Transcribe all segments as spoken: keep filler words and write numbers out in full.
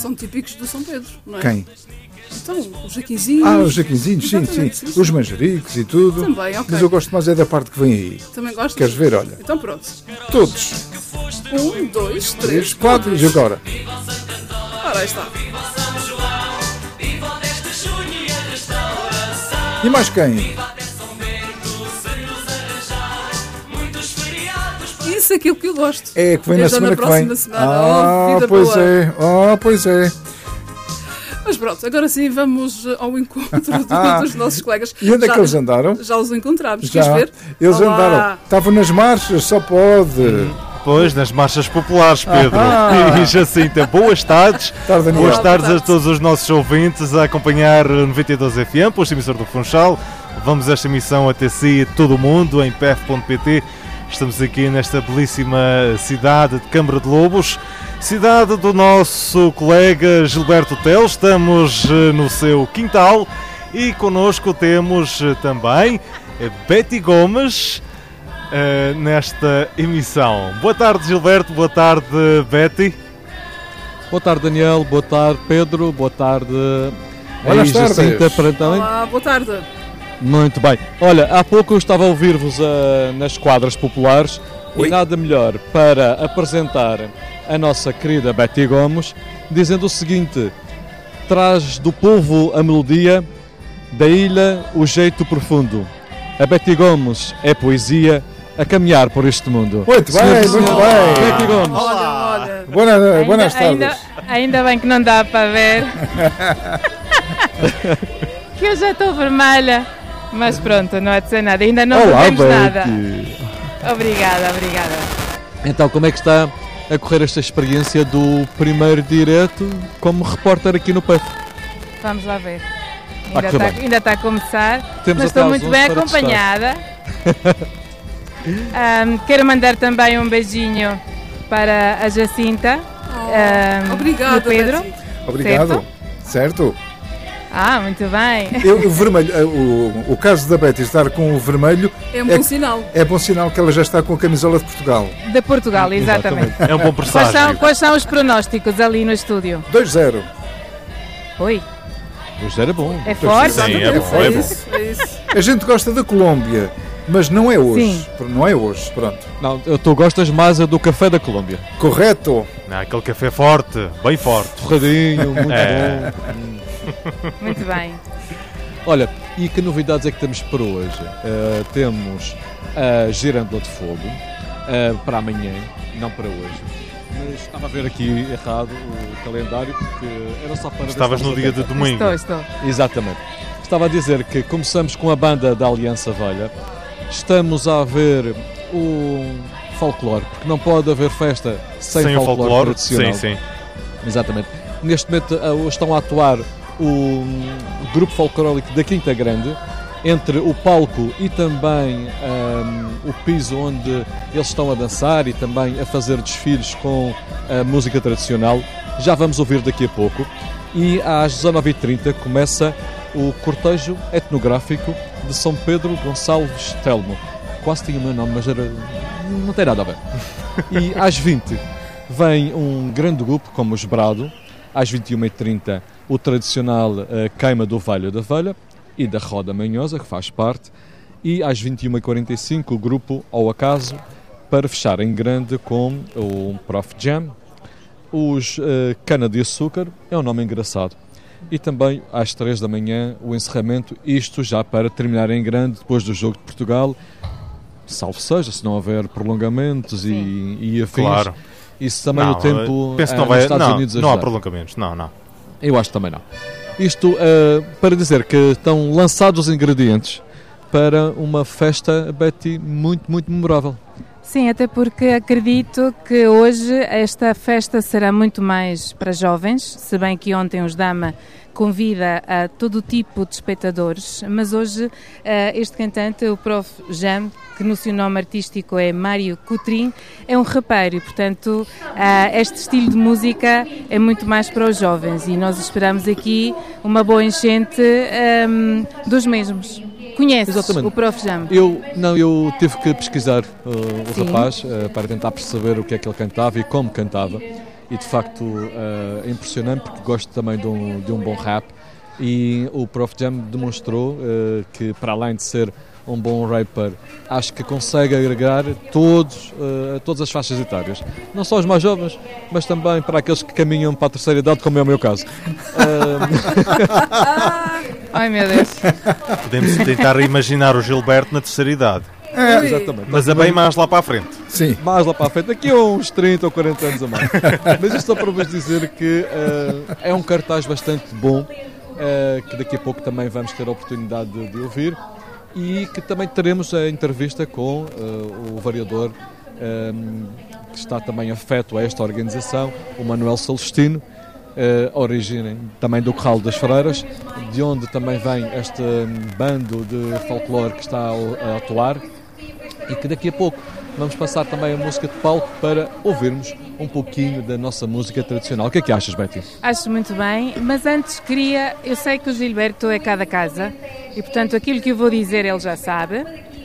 são típicos do São Pedro, não é? Quem? Então, os Jaquinzinhos. Ah, os Jaquinzinhos, sim, sim. Sim, sim. Os manjericos e tudo. Também, ok. Mas eu gosto mais é da parte que vem aí. Também gosto. Queres ver? Olha. Então pronto. Todos. Um, dois, três, Três, quatro. E agora? Ora, aí está. E mais quem? Isso é aquilo que eu gosto. É, que vem na Então, semana na que vem. próxima semana. Ah, Oh, vida pois boa. é. Ah, pois é. Mas pronto, agora sim vamos ao encontro do- dos nossos colegas. E onde é Já- que eles andaram? Já os encontramos. Já. Queres ver? Eles Olá. andaram. Estavam nas marchas, só pode. Pois, nas marchas populares, Pedro. Ah. E Jacinta, boas tardes. Tarde, Daniel. Boas Olá, tardes boa a tarde. todos os nossos ouvintes a acompanhar noventa e dois F M, posto emissor do Funchal. Vamos a esta emissão até si, todo o mundo, em p f ponto p t. Estamos aqui nesta belíssima cidade de Câmara de Lobos, cidade do nosso colega Gilberto Teles. Estamos eh, no seu quintal e connosco temos eh, também a Betty Gomes eh, nesta emissão. Boa tarde, Gilberto. Boa tarde, Betty. Boa tarde, Daniel. Boa tarde, Pedro. Boa tarde, Boas aí, tardes. Jacinta. Para também. Olá, boa tarde. Muito bem. Olha, há pouco eu estava a ouvir-vos ah, nas quadras populares Oi. e nada melhor para apresentar a nossa querida Betty Gomes, dizendo o seguinte: traz do povo a melodia, da ilha o jeito profundo. A Betty Gomes é poesia a caminhar por este mundo. Muito bem, Senhoras e muito senhores, bem. Betty Gomes. Olha, olha. Boa, Ainda, boas tardes. ainda, ainda bem que não dá para ver. Que eu já estou vermelha. Mas pronto, não há de ser nada. Ainda não Olá, bebemos nada. Betty. Obrigada, obrigada. Então, como é que está a correr esta experiência do primeiro direto como repórter aqui no P E F? Vamos lá ver. Ah, Ainda que está, bem. ainda está a começar. Temos mas até estou às muito onze bem para testar. acompanhada. Ahm, quero mandar também um beijinho para a Jacinta. ahm, Obrigada, e o Pedro. Betty. Obrigado. Certo? Certo. Ah, muito bem. Eu, o, vermelho, eh, o, o caso da Betty estar com o vermelho É um É- bom sinal. é bom sinal que ela já está com a camisola de Portugal. De Portugal, exatamente. É um bom Quais presságio. são, quais são os pronósticos ali no estúdio? dois zero. Oi, Hoje era bom. é forte? Sim, é Exatamente. bom, é bom. isso, é isso. A gente gosta da Colômbia, mas não é hoje. Não é hoje, pronto. Não, tu gostas mais é do café da Colômbia. Correto. Não, aquele café forte, bem forte. Torradinho, muito É. bom. Muito bem. Olha, e que novidades é que temos para hoje? Uh, temos a Girândola de Fogo uh, para amanhã, não para hoje. Mas estava a ver aqui errado o calendário, porque era só para... ver se Estavas no estamos dia a de tempo. domingo. Estou, estou. Exatamente. Estava a dizer que começamos com a banda da Aliança Velha. Estamos a ver o folclore, porque não pode haver festa sem, Sem o folclore, folclore. tradicional. Sim, sim. Exatamente. Neste momento uh, estão a atuar o grupo folclórico da Quinta Grande, entre o palco e também um, o piso onde eles estão a dançar e também a fazer desfiles com a música tradicional. Já vamos ouvir daqui a pouco. E às dezanove e trinta começa o cortejo etnográfico de São Pedro Gonçalves Telmo. Quase tinha o meu nome, mas era... não tem nada a ver. E às vinte vem um grande grupo como os Brado. Às vinte e uma e trinta o tradicional uh, Queima do Velho da Velha e da Roda Manhosa, que faz parte. E às vinte e uma e quarenta e cinco o grupo Ao Acaso, para fechar em grande com o Prof Jam. Os uh, Cana de Açúcar, é um nome engraçado. E também às três da manhã o encerramento, isto já para terminar em grande depois do Jogo de Portugal, salvo seja, se não houver prolongamentos e, e afins. Claro. E se também Não, o tempo penso que uh, não, vai, nos Estados não, Unidos não há ajudar. prolongamentos. Não, não. Eu acho que também não. Isto uh, para dizer que estão lançados os ingredientes para uma festa, Betty, muito, muito memorável. Sim, até porque acredito que hoje esta festa será muito mais para jovens, se bem que ontem os Dama convida a todo tipo de espectadores, mas hoje uh, este cantante, o Prof Jam, que no seu nome artístico é Mário Coutrin, é um rapaz e, portanto, uh, este estilo de música é muito mais para os jovens e nós esperamos aqui uma boa enchente um, dos mesmos. Conheces Exatamente. o Prof Jam? Eu, não, eu tive que pesquisar uh, o Sim. rapaz uh, para tentar perceber o que é que ele cantava e como cantava. e de facto uh, é impressionante, porque gosto também de um, de um bom rap, e o Prof Jam demonstrou uh, que, para além de ser um bom rapper, acho que consegue agregar todos, uh, todas as faixas etárias, não só os mais jovens, mas também para aqueles que caminham para a terceira idade, como é o meu caso. Uh... Ai meu Deus. Podemos tentar imaginar o Gilberto na terceira idade. É, exatamente. Mas é bem mais lá para a frente. Sim. Mais lá para a frente, daqui a uns trinta ou quarenta anos a mais. Mas isto só para vos dizer que uh, é um cartaz bastante bom, uh, que daqui a pouco também vamos ter a oportunidade de, de ouvir, e que também teremos a entrevista com uh, o vereador um, que está também afeto a esta organização, o Manuel Celestino, uh, a origem também do Corral das Freiras, de onde também vem este um, bando de folclore que está a, a atuar, e que daqui a pouco vamos passar também a música de palco para ouvirmos um pouquinho da nossa música tradicional. O que é que achas, Betty? Acho muito bem, mas antes queria... Eu sei que o Gilberto é cada casa e, portanto, aquilo que eu vou dizer ele já sabe,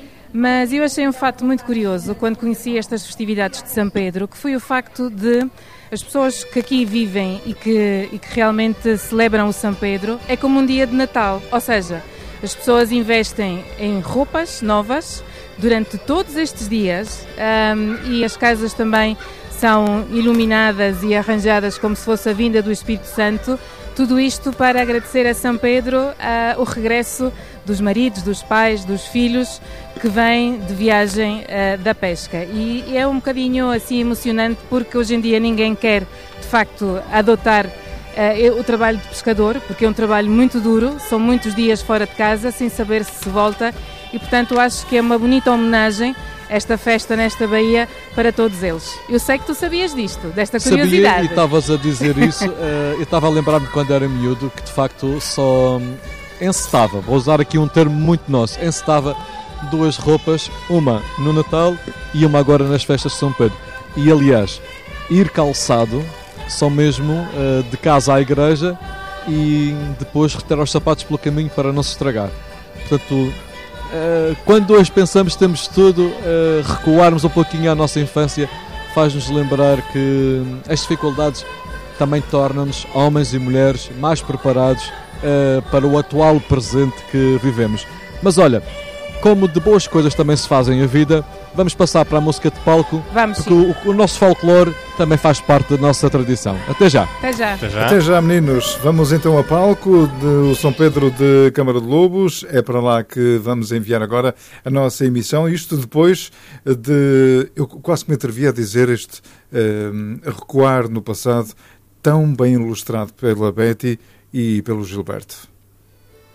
mas eu achei um facto muito curioso quando conheci estas festividades de São Pedro, que foi o facto de as pessoas que aqui vivem e que, e que realmente celebram o São Pedro, é como um dia de Natal, ou seja, as pessoas investem em roupas novas durante todos estes dias, um, e as casas também são iluminadas e arranjadas como se fosse a vinda do Espírito Santo, tudo isto para agradecer a São Pedro uh, o regresso dos maridos, dos pais, dos filhos que vêm de viagem uh, da pesca. E, e é um bocadinho assim emocionante, porque hoje em dia ninguém quer de facto adotar uh, o trabalho de pescador, porque é um trabalho muito duro, são muitos dias fora de casa sem saber se se volta, e portanto acho que é uma bonita homenagem esta festa nesta baía para todos eles. Eu sei que tu sabias disto, desta curiosidade. Sabia, e estavas a dizer isso, uh, eu estava a lembrar-me quando era miúdo que de facto só encetava, vou usar aqui um termo muito nosso, encetava duas roupas, uma no Natal e uma agora nas festas de São Pedro. E aliás, ir calçado, só mesmo uh, de casa à igreja, e depois retirar os sapatos pelo caminho para não se estragar. Portanto, Uh, quando hoje pensamos que temos tudo, uh, recuarmos um pouquinho à nossa infância faz-nos lembrar que as dificuldades também tornam-nos, homens e mulheres, mais preparados uh, para o atual presente que vivemos. Mas olha, como de boas coisas também se fazem a vida, vamos passar para a música de palco, vamos, porque o, o nosso folclore também faz parte da nossa tradição. Até já. Até já. Até já. Até já, meninos. Vamos então a palco do São Pedro de Câmara de Lobos. É para lá que vamos enviar agora a nossa emissão. Isto depois de... Eu quase que me atrevi a dizer este uh, recuar no passado tão bem ilustrado pela Betty e pelo Gilberto.